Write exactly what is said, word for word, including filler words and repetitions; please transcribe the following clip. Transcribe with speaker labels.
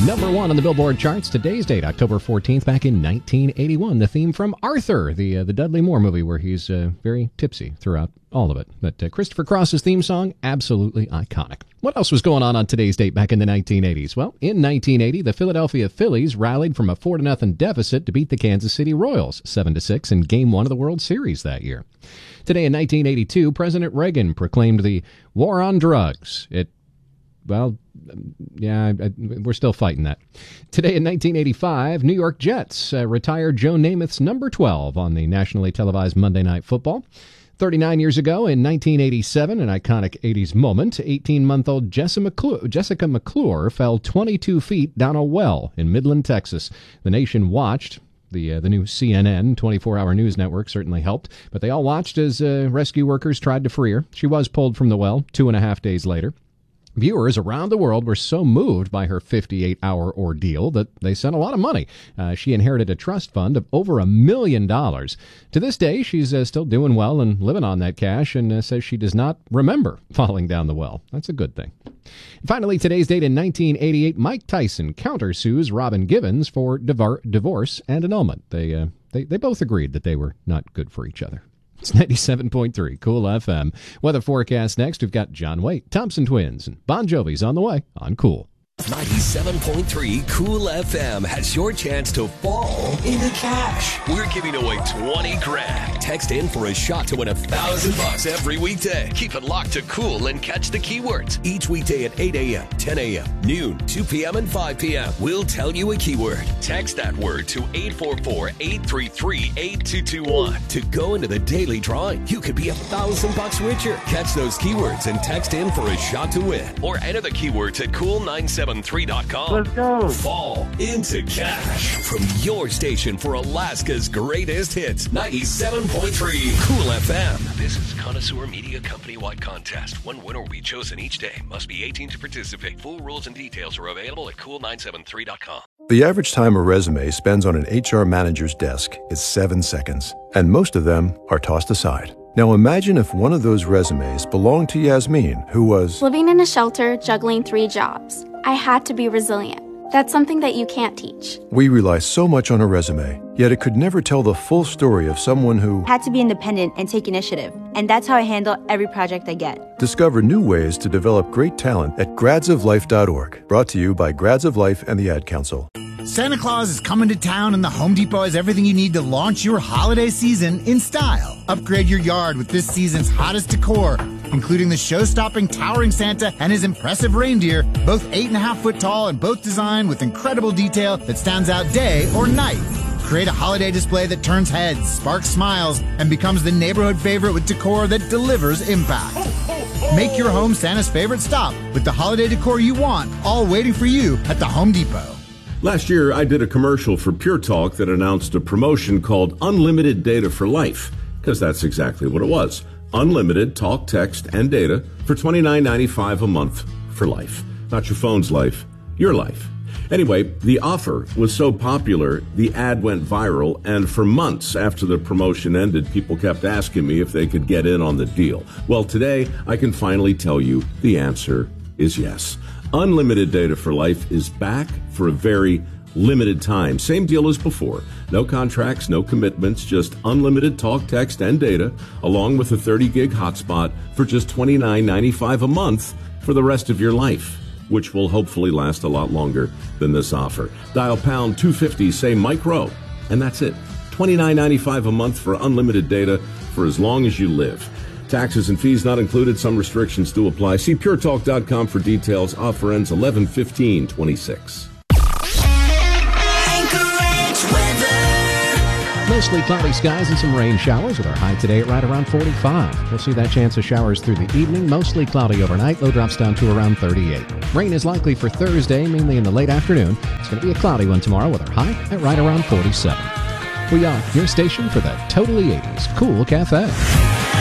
Speaker 1: Number one on the Billboard charts. Today's date, October fourteenth, back in nineteen eighty-one. The theme from Arthur, the uh, the Dudley Moore movie, where he's uh, very tipsy throughout all of it. But uh, Christopher Cross's theme song, absolutely iconic. What else was going on on today's date back in the nineteen eighties? Well, in nineteen eighty, the Philadelphia Phillies rallied from a four to nothing deficit to beat the Kansas City Royals seven to six in Game one of the World Series that year. Today in nineteen eighty-two, President Reagan proclaimed the war on drugs. It Well, yeah, I, I, we're still fighting that. Today in nineteen eighty-five, New York Jets uh, retired Joe Namath's number twelve on the nationally televised Monday Night Football. thirty-nine years ago, in nineteen eighty-seven, an iconic eighties moment, eighteen-month-old Jessica McClure, Jessica McClure fell twenty-two feet down a well in Midland, Texas. The nation watched. The uh, the new C N N twenty-four hour news network certainly helped, but they all watched as uh, rescue workers tried to free her. She was pulled from the well two and a half days later. Viewers around the world were so moved by her fifty-eight hour ordeal that they sent a lot of money. Uh, she inherited a trust fund of over a million dollars. To this day, she's uh, still doing well and living on that cash, and uh, says she does not remember falling down the well. That's a good thing. And finally, today's date in nineteen eighty-eight, Mike Tyson countersues Robin Givens for divar- divorce and annulment. They, uh, they, they both agreed that they were not good for each other. It's ninety-seven point three Cool F M. Weather forecast next. We've got John Waite, Thompson Twins, and Bon Jovi's on the way on Cool.
Speaker 2: ninety-seven point three Cool F M has your chance to fall into cash. We're giving away twenty grand. Text in for a shot to win a thousand bucks every weekday. Keep it locked to Cool and catch the keywords each weekday at eight a.m., ten a.m., noon, two p.m., and five p.m. We'll tell you a keyword. Text that word to eight four four, eight three three, eight two two one to go into the daily drawing. You could be a thousand bucks richer. Catch those keywords and text in for a shot to win, or enter the keywords at cool nine seven three dot com.
Speaker 3: Let's go.
Speaker 2: Fall into cash from your station for Alaska's greatest hits. ninety-seven point three Cool F M. This is Connoisseur Media Company-wide contest. One winner will be chosen each day. Must be eighteen to participate. Full rules and details are available at cool nine seven three dot com.
Speaker 4: The average time a resume spends on an H R manager's desk is seven seconds, and most of them are tossed aside. Now imagine if one of those resumes belonged to Yasmin, who was
Speaker 5: living in a shelter, juggling three jobs. I had to be resilient. That's something that you can't teach.
Speaker 4: We rely so much on a resume, yet it could never tell the full story of someone who
Speaker 6: had to be independent and take initiative. And that's how I handle every project I get.
Speaker 4: Discover new ways to develop great talent at grads of life dot org. Brought to you by Grads of Life and the Ad Council.
Speaker 7: Santa Claus is coming to town, and the Home Depot has everything you need to launch your holiday season in style. Upgrade your yard with this season's hottest decor, including the show-stopping towering Santa and his impressive reindeer, both eight and a half foot tall and both designed with incredible detail that stands out day or night. Create a holiday display that turns heads, sparks smiles, and becomes the neighborhood favorite with decor that delivers impact. Make your home Santa's favorite stop with the holiday decor you want, all waiting for you at the Home Depot.
Speaker 8: Last year, I did a commercial for Pure Talk that announced a promotion called Unlimited Data for Life, because that's exactly what it was. Unlimited talk, text, and data for twenty-nine ninety-five a month for life. Not your phone's life, your life. Anyway, the offer was so popular, the ad went viral, and for months after the promotion ended, people kept asking me if they could get in on the deal. Well, today, I can finally tell you the answer is yes. Unlimited Data for Life is back for a very limited time. Same deal as before. No contracts, no commitments, just unlimited talk, text, and data, along with a thirty gig hotspot for just twenty-nine ninety-five a month for the rest of your life, which will hopefully last a lot longer than this offer. Dial pound two fifty, say micro, and that's it. twenty-nine ninety-five a month for unlimited data for as long as you live. Taxes and fees not included. Some restrictions do apply. See pure talk dot com for details. Offer ends eleven fifteen twenty-six.
Speaker 1: Mostly cloudy skies and some rain showers with our high today at right around forty-five. We'll see that chance of showers through the evening. Mostly cloudy overnight. Low drops down to around thirty-eight. Rain is likely for Thursday, mainly in the late afternoon. It's going to be a cloudy one tomorrow with our high at right around forty-seven. We are your station for the totally eighties Cool Cafe.